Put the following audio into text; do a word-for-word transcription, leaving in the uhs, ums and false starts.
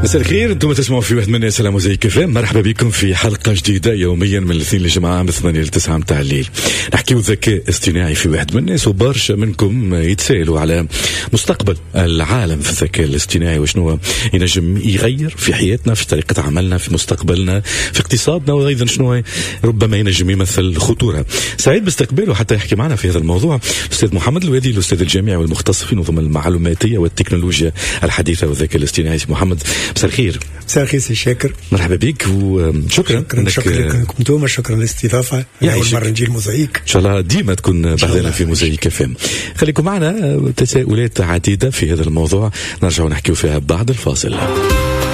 مساء الخير، انتم تسمعوا في واحد من الناس على موزايك اف ام. مرحبا بكم في حلقه جديده يوميا من الاثنين للجمعه من ثمانية لتسعة متاع الليل. نحكيو ذكاء اصطناعي في واحد من الناس، وبرشا منكم يتسائلوا على مستقبل العالم في الذكاء الاصطناعي، وشنو ينجم يغير في حياتنا، في طريقه عملنا، في مستقبلنا، في اقتصادنا، وايضا شنو ربما ينجم يمثل خطوره. سعيد باستقباله حتى يحكي معنا في هذا الموضوع الاستاذ محمد الوادي، الاستاذ الجامعي والمختص في نظم المعلوماتيه والتكنولوجيا الحديثه والذكاء الاصطناعي. محمد مساء الخير. مساء الخير سي شاكر، مرحبا بك وشكرا. شكرا شكرا لكم انتم، شكرا للاستضافه. اول مره نجي الموزايك، ان شاء الله ديما تكون بعدنا في موزايك اف ام. خليكم معنا، تساؤلات عديده في هذا الموضوع نرجع نحكيو فيها بعد الفاصل.